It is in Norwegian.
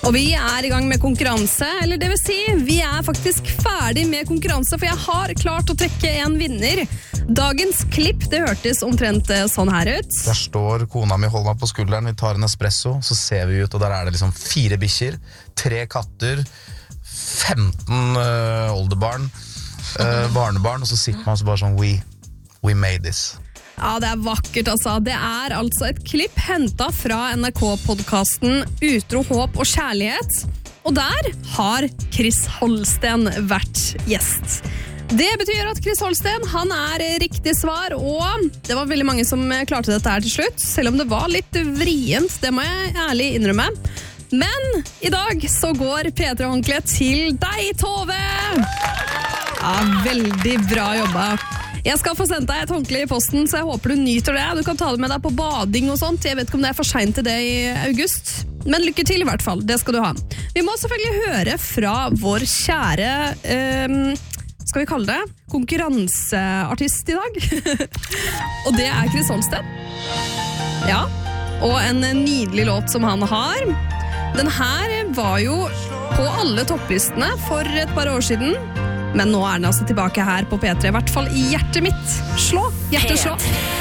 Og vi I gang med konkurranse, eller det vil si, vi faktisk ferdig med konkurranse, for jeg har klart å trekke en vinner. Dagens klipp, det hørtes omtrent sånn her ut. Der står kona mi, hold meg på skulderen, vi tar en espresso, så ser vi ut, og der det liksom 4 bikkjer, 3 katter, 15 oldebarn, barnebarn, og så sitter man så bare sånn, we made this. Ja, det vakkert altså. Det altså et klipp hentet fra NRK-podcasten Utro, håp og kjærlighet. Og der har Chris Holsten vært gjest. Det betyr at Chris Holsten, han riktig svar, og det var veldig mange som klarte dette her til slutt, selv om det var litt vrient, det må jeg ærlig innrømme. Men I dag så går P3-håndkleet til deg, Tove! Ja, veldig bra jobba. Jeg skal få sendt deg et håndkle I posten, så jeg håper du nyter det. Du kan ta det med deg på bading og sånt. Jeg vet ikke om det for sent til det I august. Men lykke til I hvert fall, det skal du ha. Vi må selvfølgelig høre fra vår kjære, skal vi kalle det, konkurranseartist I dag. Og det Chris Holsten. Ja, og en nydelig låt som han har. Den her var jo på alle topplistene for et par år siden. Men nå den altså tilbake her på P3, I hvert fall I hjertet mitt. Slå, hjertet slå.